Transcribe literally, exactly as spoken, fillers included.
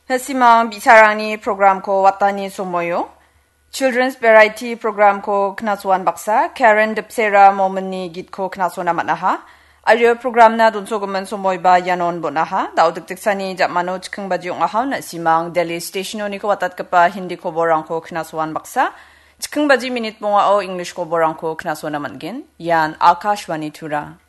Hasimang bisarani program ko watani sumoyo. Children's variety program ko knaswan baksa. Karen Depsera momeni git ko knaswana manaha. Ayo program na dunso gumen sumoy ba yanon bonaha. Daw diktiksani japmano chikeng bajiong ahaw na simang Delhi station ni ko watat kapa hindi ko borang ko knaswan baksa. Chikeng baji minute mo nga o English ko borang ko knaswana mangin. Yan Akashwani Tura.